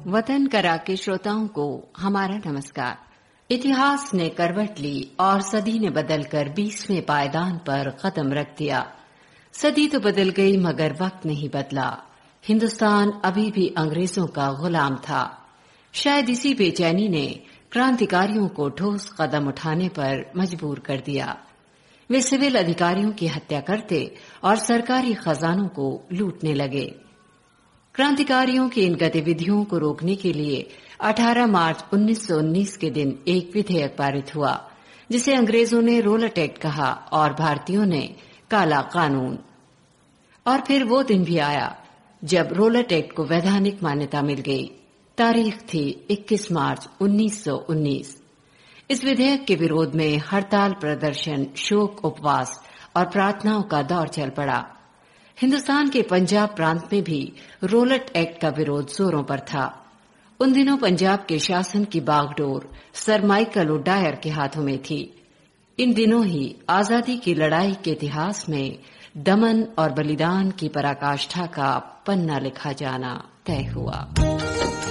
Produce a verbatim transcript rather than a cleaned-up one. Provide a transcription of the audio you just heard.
वतन करा के श्रोताओं को हमारा नमस्कार। इतिहास ने करवट ली और सदी ने बदलकर बीसवें पायदान पर कदम रख दिया। सदी तो बदल गई मगर वक्त नहीं बदला। हिंदुस्तान अभी भी अंग्रेजों का गुलाम था। शायद इसी बेचैनी ने क्रांतिकारियों को ठोस कदम उठाने पर मजबूर कर दिया। वे सिविल अधिकारियों की हत्या करते और सरकारी खजानों को लूटने लगे। क्रांतिकारियों की इन गतिविधियों को रोकने के लिए अठारह मार्च उन्नीस सौ उन्नीस के दिन एक विधेयक पारित हुआ, जिसे अंग्रेजों ने रोलट एक्ट कहा और भारतीयों ने काला कानून। और फिर वो दिन भी आया जब रोलट एक्ट को वैधानिक मान्यता मिल गई। तारीख थी इक्कीस मार्च उन्नीस सौ उन्नीस। इस विधेयक के विरोध में हड़ताल, प्रदर्शन, शोक, उपवास और प्रार्थनाओं का दौर चल पड़ा। हिंदुस्तान के पंजाब प्रांत में भी रोलट एक्ट का विरोध जोरों पर था। उन दिनों पंजाब के शासन की बागडोर सर माइकल ओडायर के हाथों में थी। इन दिनों ही आजादी की लड़ाई के इतिहास में दमन और बलिदान की पराकाष्ठा का पन्ना लिखा जाना तय हुआ।